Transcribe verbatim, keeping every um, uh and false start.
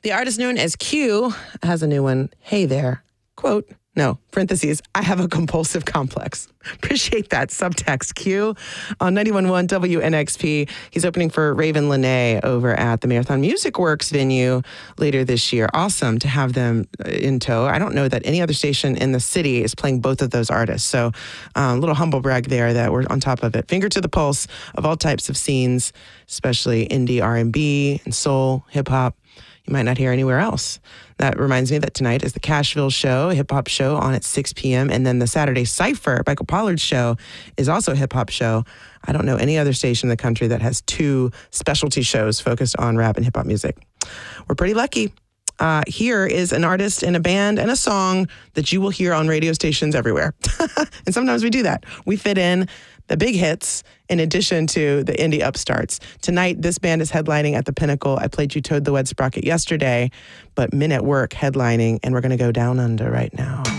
The artist known as Q has a new one. Hey there. Quote, no, parentheses, I have a compulsive complex. Appreciate that subtext. Q on ninety-one point one W N X P. He's opening for Raven Lenae over at the Marathon Music Works venue later this year. Awesome to have them in tow. I don't know that any other station in the city is playing both of those artists. So a um, little humble brag there that we're on top of it. Finger to the pulse of all types of scenes, especially indie R and B and soul, hip hop. You might not hear anywhere else. That reminds me that tonight is the Cashville Show, a hip-hop show on at six p.m. And then the Saturday Cypher, Michael Pollard's show, is also a hip-hop show. I don't know any other station in the country that has two specialty shows focused on rap and hip-hop music. We're pretty lucky. Uh, here is an artist and a band and a song that you will hear on radio stations everywhere. And sometimes we do that. We fit in the big hits in addition to the indie upstarts. Tonight, this band is headlining at the Pinnacle. I played you Toad the Wet Sprocket yesterday, but Men at Work headlining, and we're going to go down under right now.